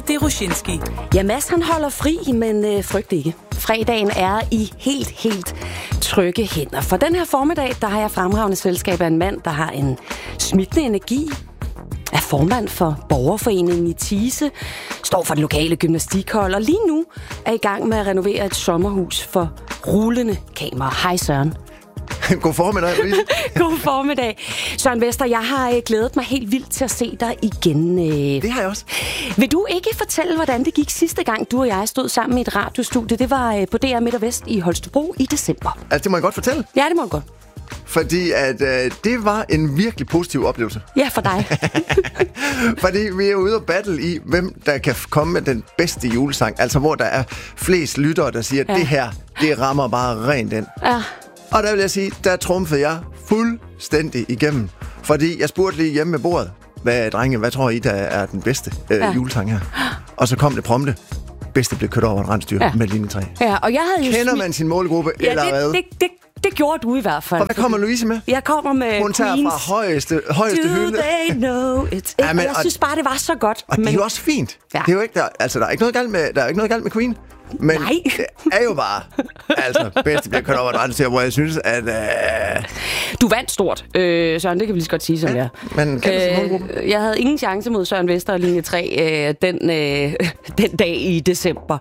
Derushinski. Ja, Mads han holder fri, men frygt ikke. Fredagen er i helt trygge hænder. For den her formiddag, der har jeg fremragende selskab af en mand, der har en smittende energi, er formand for borgerforeningen i Thise, står for det lokale gymnastikhold, og lige nu er i gang med at renovere et sommerhus for rullende kamera. Hej Søren. God formiddag, Louise. God formiddag. Søren Vester, jeg har glædet mig helt vildt til at se dig igen. Det har jeg også. Vil du ikke fortælle, hvordan det gik sidste gang, du og jeg stod sammen i et radiostudie? Det var på DR Midt og Vest i Holstebro i december. Altså, det må jeg godt fortælle. Ja, det må du godt. Fordi at det var en virkelig positiv oplevelse. Ja, for dig. Fordi vi er ude og battle i, hvem der kan komme med den bedste julesang. Altså, hvor der er flest lyttere, der siger, at det her, det rammer bare rent ind. Ja. Og der vil jeg sige, der trumfede jeg fuldstændig igennem. Fordi jeg spurgte lige hjemme ved bordet, hvad tror I, der er den bedste julesang her? Og så kom det prompte. Bedste blev kørt over et rensdyr med linje 3. Ja, og jeg havde jo Kender man sin målgruppe, eller hvad? Det gjorde du i hvert fald. Og hvad kommer Louise med? Jeg kommer med hun tager Queens. Fra højeste hylde. Do they know it? Ja, men, jeg synes bare, det var så godt. Og det er jo også fint. Ja. Det er jo ikke, der er ikke noget galt med Queen. Men nej. Det er jo bare bedst bliver kørt over et rensdyr, hvor jeg synes, at... Du vandt stort, Søren, det kan vi lige så godt sige, som jeg. Men jeg havde ingen chance mod Søren Vester og linje 3 den dag i december.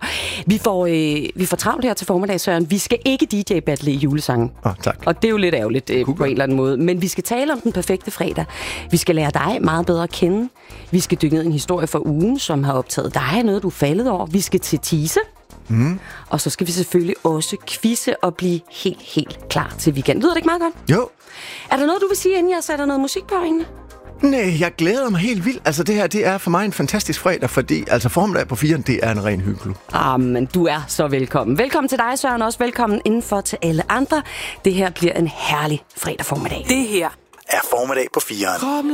Vi får travlt her til formiddag, Søren. Vi skal ikke DJ-battle i julesangen. Tak. Og det er jo lidt ærgerligt på en eller anden måde. Men vi skal tale om den perfekte fredag. Vi skal lære dig meget bedre at kende. Vi skal dykke ned i en historie for ugen, som har optaget dig, noget du er faldet over. Vi skal til Thise. Og så skal vi selvfølgelig også quizze og blive helt klar til weekend. Lyder det ikke meget godt? Jo. Er der noget, du vil sige, inden jeg sætter noget musik på egentlig? Nej, jeg glæder mig helt vildt. Altså det her, det er for mig en fantastisk fredag, fordi altså formiddag på 4'eren, det er en ren hyggeklub. Men du er så velkommen. Velkommen til dig, Søren, også velkommen indenfor til alle andre. Det her bliver en herlig fredag formiddag. Det her er formiddag på 4'eren.